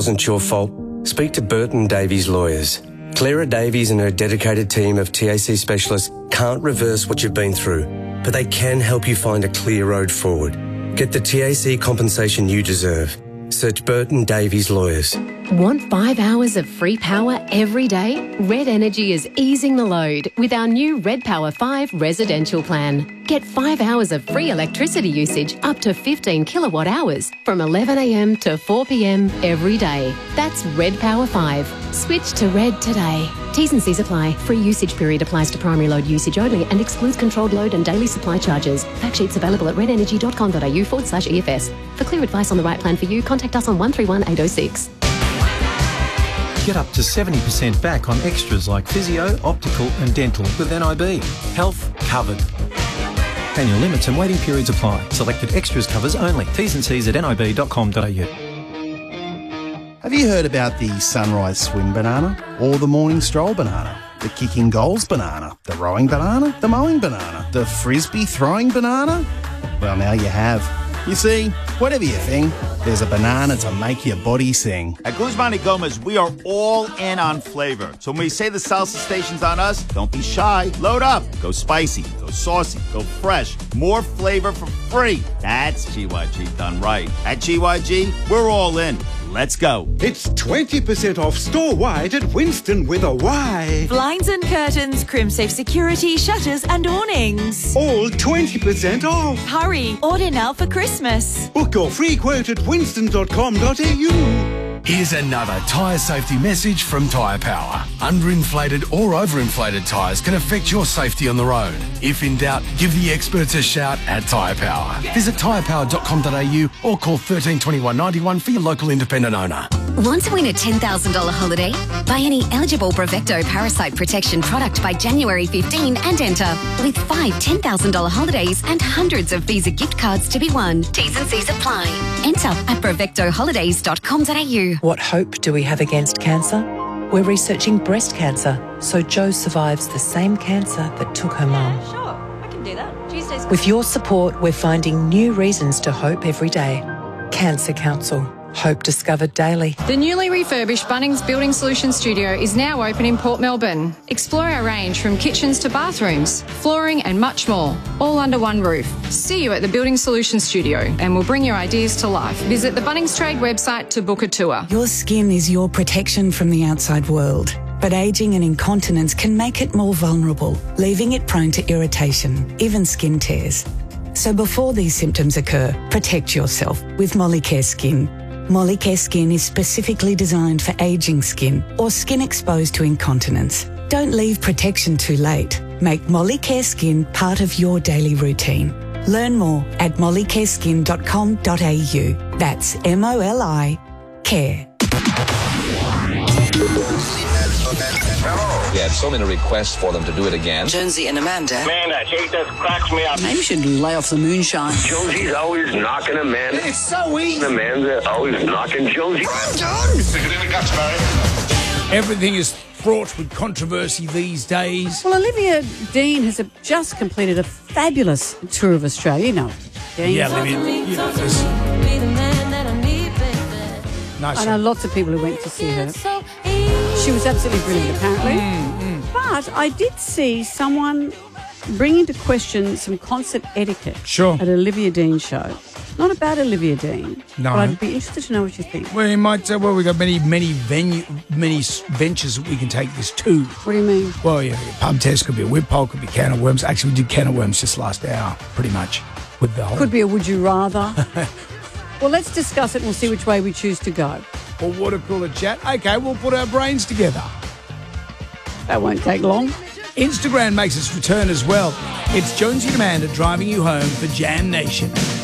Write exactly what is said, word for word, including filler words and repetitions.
wasn't your fault, speak to Burton Davies Lawyers. Clara Davies and her dedicated team of T A C specialists can't reverse what you've been through, but they can help you find a clear road forward. Get the T A C compensation you deserve. Search Burton Davies Lawyers. Want five hours of free power every day? Red Energy is easing the load with our new Red Power five residential plan. Get five hours of free electricity usage up to fifteen kilowatt hours from eleven a m to four p m every day. That's Red Power five. Switch to Red today. T's and C's apply. Free usage period applies to primary load usage only and excludes controlled load and daily supply charges. Fact sheets available at redenergy.com.au forward slash EFS. For clear advice on the right plan for you, contact us on one three one eight oh six. Get up to seventy percent back on extras like physio, optical and dental with N I B. Health covered. Annual limits and waiting periods apply. Selected extras covers only. T's and C's at n i b dot com dot a u. Have you heard about the sunrise swim banana or the morning stroll banana? The kicking goals banana, the rowing banana, the mowing banana, the frisbee throwing banana? Well, now you have. You see, whatever you think, there's a banana to make your body sing. At Guzman y Gomez, we are all in on flavor. So when we say the salsa station's on us, don't be shy. Load up. Go spicy, go saucy, go fresh. More flavor for free. That's G Y G done right. At G Y G, we're all in. Let's go. It's twenty percent off store-wide at Winston with a Y. Blinds and curtains, Crimsafe security, shutters and awnings. All twenty percent off. Hurry, order now for Christmas. Book your free quote at winston dot com dot a u. Here's another tyre safety message from Tyre Power. Underinflated or overinflated tyres can affect your safety on the road. If in doubt, give the experts a shout at Tyre Power. Visit tyre power dot com dot a u or call thirteen twenty-one ninety-one for your local independent owner. Want to win a ten thousand dollars holiday? Buy any eligible Brevecto parasite protection product by January fifteenth and enter. With five ten thousand dollars holidays and hundreds of Visa gift cards to be won. T's and C's apply. Enter at brevecto holidays dot com dot a u. What hope do we have against cancer? We're researching breast cancer, so Jo survives the same cancer that took her mum. Yeah, sure. I can do that. Tuesday's... With your support, we're finding new reasons to hope every day. Cancer Council. Hope discovered daily. The newly refurbished Bunnings Building Solutions Studio is now open in Port Melbourne. Explore our range from kitchens to bathrooms, flooring and much more, all under one roof. See you at the Building Solutions Studio and we'll bring your ideas to life. Visit the Bunnings Trade website to book a tour. Your skin is your protection from the outside world, but ageing and incontinence can make it more vulnerable, leaving it prone to irritation, even skin tears. So before these symptoms occur, protect yourself with Molicare Skin. Molicare Skin is specifically designed for ageing skin or skin exposed to incontinence. Don't leave protection too late. Make Molicare Skin part of your daily routine. Learn more at molicare skin dot com dot a u. That's M O L I care. We had so many requests for them to do it again. Jonesy and Amanda. Man, that shit just cracks me up. Maybe we should lay off the moonshine. Jonesy's always knocking Amanda. It's so easy. Amanda always knocking Jonesy. I'm done. Stick it in the guts, Barry. Everything is fraught with controversy these days. Well, Olivia Dean has just completed a fabulous tour of Australia. You know, Dean. Yeah, Olivia. You know, this. Nice. I know lots of people who went to see her. She was absolutely brilliant, apparently. Mm, mm. But I did see someone bring into question some concert etiquette sure. at Olivia Dean's show. Not about Olivia Dean. No. But I'd be interested to know what you think. Well, you might say, well, we've got many, many venue, many ventures that we can take this to. What do you mean? Well, yeah, pub test could be a whip poll, could be can of worms. Actually, we did can of worms just last hour, pretty much. With the whole... Could be a would you rather. Well, let's discuss it and we'll see which way we choose to go. Or water cooler chat. Okay, we'll put our brains together. That won't take long. Instagram makes its return as well. It's Jonesy and Amanda driving you home for Jam Nation.